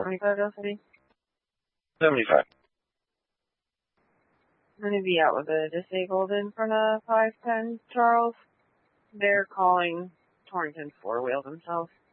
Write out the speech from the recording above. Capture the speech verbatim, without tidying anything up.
seventy-five L City? seventy-five. I'm going to be out with a disabled in front of five ten Charles. They're calling Torrington four-wheel themselves.